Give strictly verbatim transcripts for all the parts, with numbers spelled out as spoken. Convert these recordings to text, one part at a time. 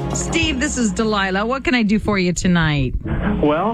Steve, this is Delilah. What can I do for you tonight? Well,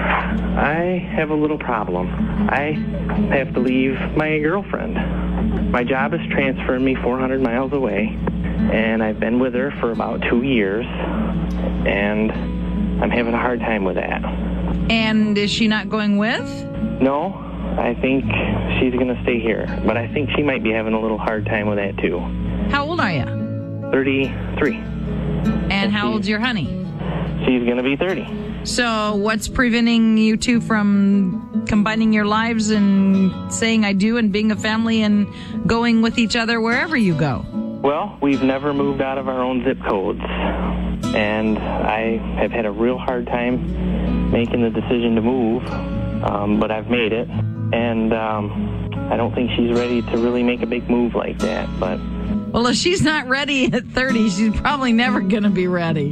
I have a little problem. I have to leave my girlfriend. My job is transferring me four hundred miles away, and I've been with her for about two years, and I'm having a hard time with that. And is she not going with? No, I think she's going to stay here, but I think she might be having a little hard time with that, too. How old are you? thirty-three. And, and how old's your honey? She's going to be thirty. So what's preventing you two from combining your lives and saying I do and being a family and going with each other wherever you go? Well, we've never moved out of our own zip codes, and I have had a real hard time making the decision to move, um, but I've made it, and um, I don't think she's ready to really make a big move like that. But well, if she's not ready at thirty, she's probably never going to be ready.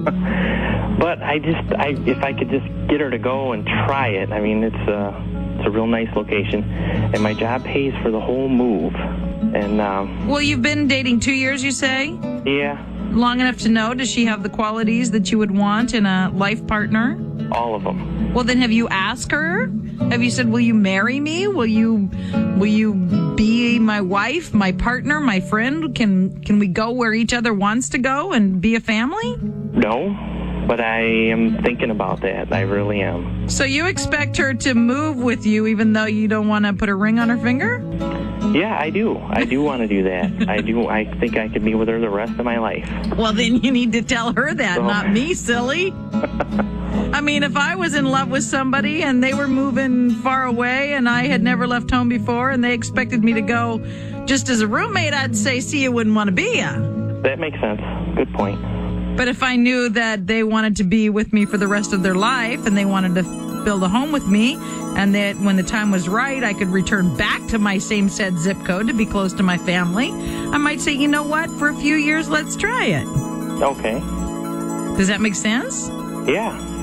But I just, I if I could just get her to go and try it. I mean, it's a, it's a real nice location, and my job pays for the whole move. And um, well, you've been dating two years, you say? Yeah. Long enough to know, does she have the qualities that you would want in a life partner? All of them. Well, then have you asked her? Have you said, will you marry me? Will you will you be my wife, my partner, my friend? Can can we go where each other wants to go and be a family? No, but I am thinking about that. I really am. So you expect her to move with you even though you don't want to put a ring on her finger? Yeah, I do. I do want to do that. I do. I think I could be with her the rest of my life. Well, then you need to tell her that, so. Not me, silly. I mean, if I was in love with somebody and they were moving far away and I had never left home before and they expected me to go just as a roommate, I'd say, see, you wouldn't want to be ya. That makes sense. Good point. But if I knew that they wanted to be with me for the rest of their life and they wanted to build a home with me, and that when the time was right, I could return back to my same said zip code to be close to my family, I might say, you know what, for a few years, let's try it. Okay. Does that make sense? Yeah.